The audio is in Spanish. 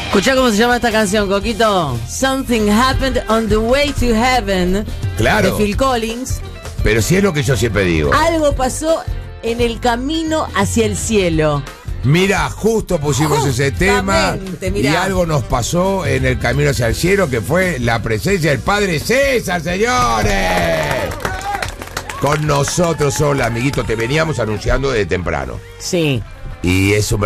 Escuchá cómo se llama esta canción, Coquito. Something Happened on the Way to Heaven. Claro. De Phil Collins. Pero sí es lo que yo siempre digo. Algo pasó en el camino hacia el cielo. Mira, justo pusimos ese tema mirá. y algo nos pasó en el camino hacia el cielo, que fue la presencia del Padre César, señores. Con nosotros, hola, amiguito, te veníamos anunciando desde temprano. Sí. Y eso me